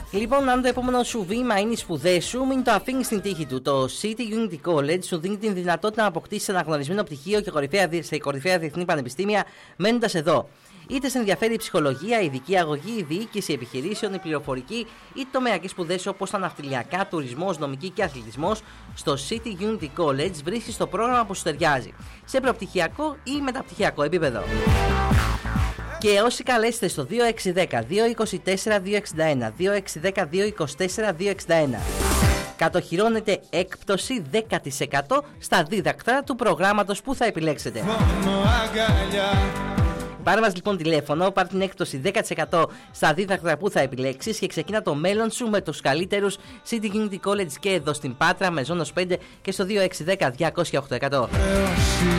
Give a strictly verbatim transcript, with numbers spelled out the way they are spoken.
Λοιπόν, αν το επόμενο σου βήμα είναι οι σπουδές σου, μην το αφήνεις στην τύχη του. Το City Unity College σου δίνει την δυνατότητα να αποκτήσεις ένα αναγνωρισμένο πτυχίο και κορυφαία, σε κορυφαία διεθνή πανεπιστήμια μένοντας εδώ. Είτε σε ενδιαφέρει η ψυχολογία, η ειδική αγωγή, η διοίκηση επιχειρήσεων, η πληροφορική ή τομεακές σπουδές όπως τα ναυτιλιακά, τουρισμός, νομική και αθλητισμός, στο City Unity College βρίσκεις το πρόγραμμα που σου ταιριάζει, σε προπτυχιακό ή μεταπτυχιακό επίπεδο. Και όσοι καλέσετε στο δύο έξι ένα μηδέν δύο δύο τέσσερα δύο έξι ένα, δύο έξι ένα μηδέν δύο δύο τέσσερα δύο έξι ένα, κατοχυρώνετε έκπτωση δέκα τοις εκατό στα δίδακτρα του προγράμματος που θα επιλέξετε. Πάρε μας λοιπόν τηλέφωνο, πάρε την έκπτωση δέκα τοις εκατό στα δίδακτρα που θα επιλέξεις και ξεκίνα το μέλλον σου με τους καλύτερους City Unity College και εδώ στην Πάτρα με Ζώνος πέντε και στο δύο έξι ένα μηδέν δύο μηδέν οκτώ εκατό.